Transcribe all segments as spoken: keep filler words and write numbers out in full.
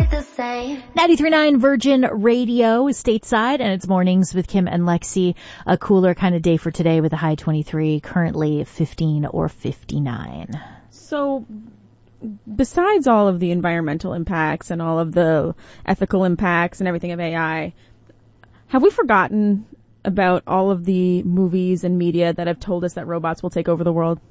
the same. ninety-three point nine Virgin Radio is stateside, and it's mornings with Kim and Lexi. A cooler kind of day for today with a high twenty-three, currently fifteen or fifty-nine. So, besides all of the environmental impacts and all of the ethical impacts and everything of A I, have we forgotten about all of the movies and media that have told us that robots will take over the world?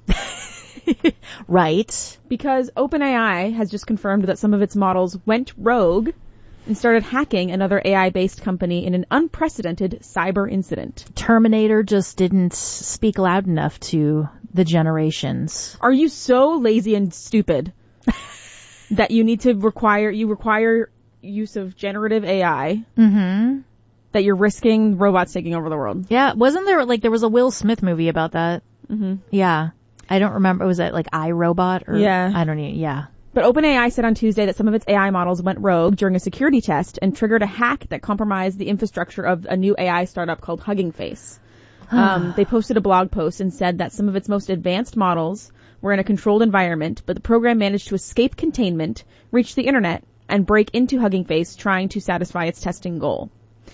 Right. Because OpenAI has just confirmed that some of its models went rogue and started hacking another A I-based company in an unprecedented cyber incident. Terminator just didn't speak loud enough to the generations. Are you so lazy and stupid that you need to require, you require use of generative A I Mm-hmm. that you're risking robots taking over the world? Yeah, wasn't there, like, there was a Will Smith movie about that? Mm-hmm. Yeah. I don't remember. Was it like iRobot? Or, Yeah. I don't know. Yeah. But OpenAI said on Tuesday that some of its A I models went rogue during a security test and triggered a hack that compromised the infrastructure of a new A I startup called Hugging Face. um, they posted a blog post and said that some of its most advanced models were in a controlled environment, but the program managed to escape containment, reach the internet, and break into Hugging Face, trying to satisfy its testing goal.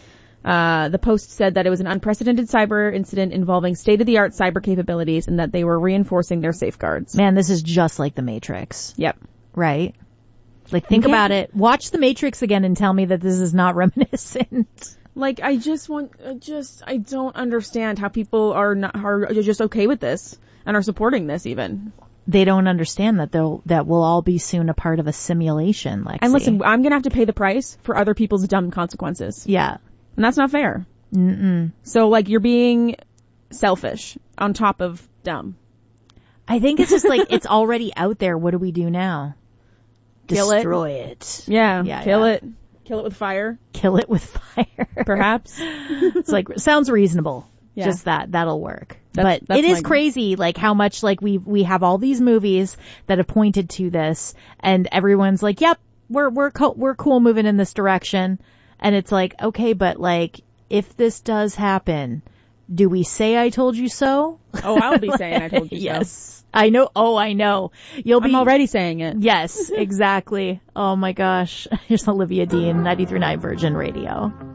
Uh, the post said that it was an unprecedented cyber incident involving state-of-the-art cyber capabilities and that they were reinforcing their safeguards. Man, this is just like The Matrix. Yep. Right? Like, think Yeah. about it. Watch The Matrix again and tell me that this is not reminiscent. Like, I just want, I just, I don't understand how people are not, are just okay with this and are supporting this even. They don't understand that they'll, that we'll all be soon a part of a simulation, Lexi. And listen, I'm gonna have to pay the price for other people's dumb consequences. Yeah. And that's not fair. Mm-mm. So, like, you're being selfish on top of dumb. I think it's just like, it's already out there. What do we do now? Kill it. Destroy it. Yeah. Yeah, Kill yeah. it. Kill it with fire, Kill it with fire. perhaps. It's like, sounds reasonable. Yeah. Just that, that'll work. That's- but that's it is my- crazy, like, how much, like, we, we have all these movies that have pointed to this, and everyone's like, yep, we're, we're, co- we're cool moving in this direction. And it's like, okay, but like, if this does happen, do we say I told you so? Oh, I'll be saying I told you so. Yes. I know. Oh, I know. You'll be I'm already saying it. Yes, exactly. Oh my gosh. Here's Olivia Dean, ninety-three point nine Virgin Radio.